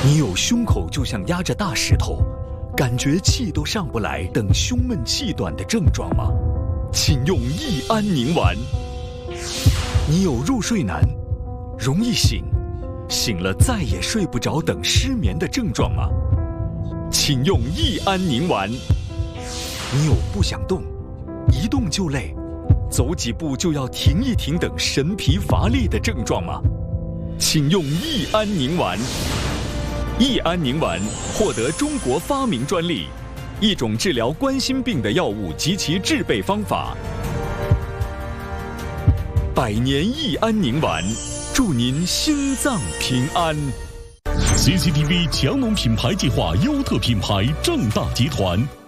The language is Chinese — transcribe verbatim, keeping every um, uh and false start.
你有胸口就像压着大石头，感觉气都上不来等胸闷气短的症状吗？请用益安宁丸。你有入睡难、容易醒、醒了再也睡不着等失眠的症状吗？请用益安宁丸。你有不想动、一动就累、走几步就要停一停等神疲乏力的症状吗？请用益安宁丸。益安宁丸获得中国发明专利，一种治疗冠心病的药物及其制备方法。百年益安宁丸，祝您心脏平安。 C C T V 强农品牌计划优特品牌正大集团。